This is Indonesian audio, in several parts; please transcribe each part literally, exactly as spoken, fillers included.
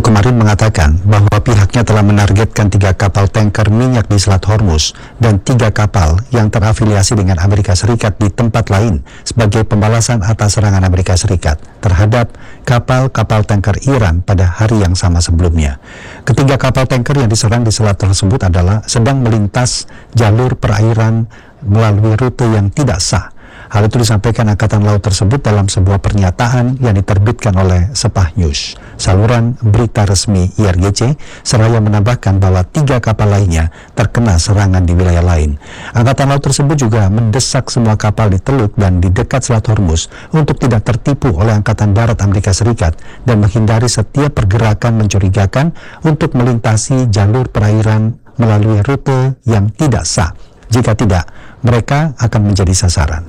kemarin mengatakan bahwa pihaknya telah menargetkan tiga kapal tanker minyak di Selat Hormuz dan tiga kapal yang terafiliasi dengan Amerika Serikat di tempat lain sebagai pembalasan atas serangan Amerika Serikat terhadap kapal-kapal tanker Iran pada hari yang sama sebelumnya. Ketiga kapal tanker yang diserang di selat tersebut adalah sedang melintas jalur perairan melalui rute yang tidak sah. Hal itu disampaikan Angkatan Laut tersebut dalam sebuah pernyataan yang diterbitkan oleh Sepah News, saluran berita resmi I R G C, seraya menambahkan bahwa tiga kapal lainnya terkena serangan di wilayah lain. Angkatan Laut tersebut juga mendesak semua kapal di Teluk dan di dekat Selat Hormuz untuk tidak tertipu oleh Angkatan Darat Amerika Serikat dan menghindari setiap pergerakan mencurigakan untuk melintasi jalur perairan melalui rute yang tidak sah. Jika tidak, mereka akan menjadi sasaran.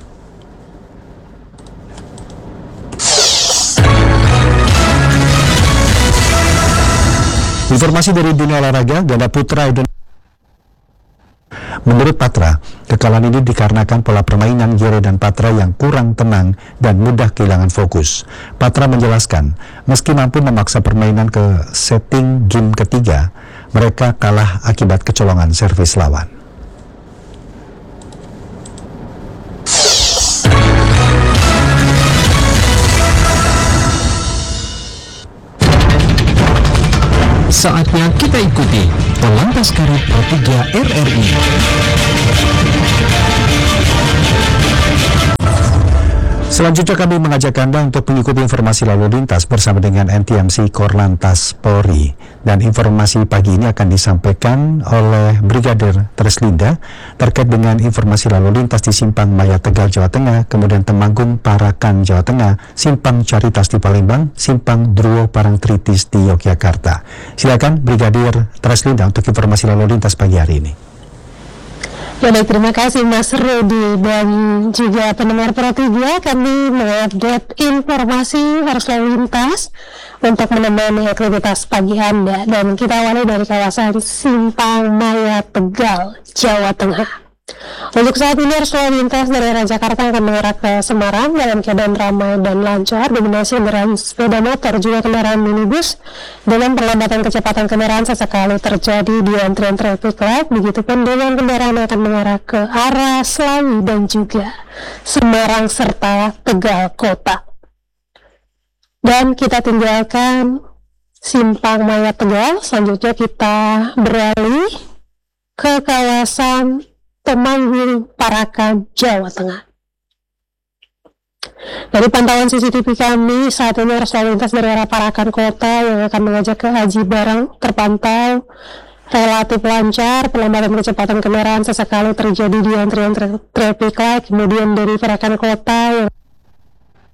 Informasi dari dunia olahraga, ganda putra Indonesia. Menurut Patra, kekalahan ini dikarenakan pola permainan Gere dan Patra yang kurang tenang dan mudah kehilangan fokus. Patra menjelaskan, meski mampu memaksa permainan ke setting game ketiga, mereka kalah akibat kecolongan servis lawan. Saatnya kita ikuti Polantas Karir Pro tiga R R I. Selanjutnya kami mengajak Anda untuk mengikuti informasi lalu lintas bersama dengan N T M C Korlantas Polri. Dan informasi pagi ini akan disampaikan oleh Brigadir Treslinda terkait dengan informasi lalu lintas di Simpang Maya Tegal, Jawa Tengah, kemudian Temanggung Parakan, Jawa Tengah, Simpang Caritas di Palembang, Simpang Druwo Parangtritis di Yogyakarta. Silakan Brigadir Treslinda untuk informasi lalu lintas pagi hari ini. Ya baik, terima kasih Mas Rudi dan juga pendengar Pro tiga. Kami mengupdate informasi arus lalu lintas untuk menemani aktivitas pagi Anda. Dan kita awali dari kawasan Simpang Maya Tegal, Jawa Tengah. Untuk saat ini arus lalu lintas dari arah Jakarta akan mengarah ke Semarang dalam keadaan ramai dan lancar, dominasi kendaraan sepeda motor juga kendaraan minibus dengan perlambatan kecepatan kendaraan sesekali terjadi di antrian traffic light. Begitupun dengan kendaraan yang akan mengarah ke arah Selawi dan juga Semarang serta Tegal Kota. Dan kita tinggalkan Simpang Maya Tegal, selanjutnya kita beralih ke kawasan Temanggung Parakan, Jawa Tengah. Dari pantauan C C T V kami, saat ini arus lalu lintas dari arah Parakan Kota yang akan mengajak ke Aji Barang terpantau relatif lancar. Perlambatan kecepatan kendaraan sesekali terjadi di antrian tra traffic light. Kemudian dari Parakan Kota yang